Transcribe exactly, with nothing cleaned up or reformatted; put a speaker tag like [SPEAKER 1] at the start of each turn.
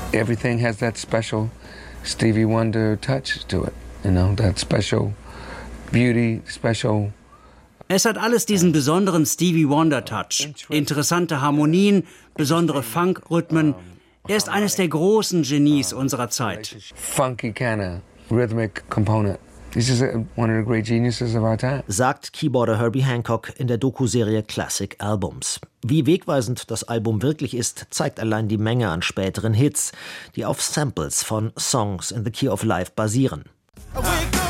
[SPEAKER 1] Everything has that special Stevie Wonder touch to it, you know, that special beauty, special.
[SPEAKER 2] Es hat alles diesen besonderen Stevie Wonder Touch. Interessante Harmonien, besondere Funk-Rhythmen. Er ist eines der großen Genies unserer Zeit.
[SPEAKER 1] Funky kind of rhythmic component. He's just one of the great geniuses of our time.
[SPEAKER 3] Sagt Keyboarder Herbie Hancock in der Doku-Serie Classic Albums. Wie wegweisend das Album wirklich ist, zeigt allein die Menge an späteren Hits, die auf Samples von Songs in the Key of Life basieren.